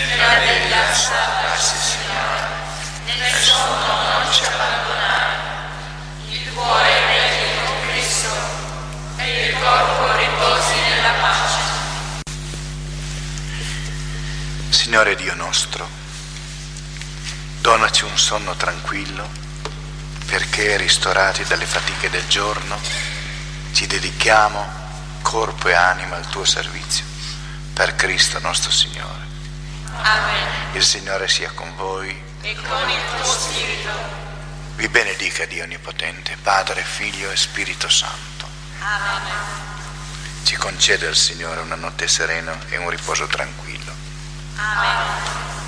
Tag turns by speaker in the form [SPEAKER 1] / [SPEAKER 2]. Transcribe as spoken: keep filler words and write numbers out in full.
[SPEAKER 1] nella bellezza verso il Signore, nel sonno non ci abbandonare. Il cuore vegli con Cristo e il corpo riposi nella pace.
[SPEAKER 2] Signore Dio nostro, donaci un sonno tranquillo, perché ristorati dalle fatiche del giorno ci dedichiamo corpo e anima al tuo servizio, per Cristo nostro Signore.
[SPEAKER 1] Amen.
[SPEAKER 2] Il Signore sia con voi
[SPEAKER 1] E con il tuo spirito.
[SPEAKER 2] vi benedica Dio Onnipotente, Padre, Figlio e Spirito Santo.
[SPEAKER 1] Amen.
[SPEAKER 2] Ci conceda il Signore una notte serena e un riposo tranquillo.
[SPEAKER 1] Amen.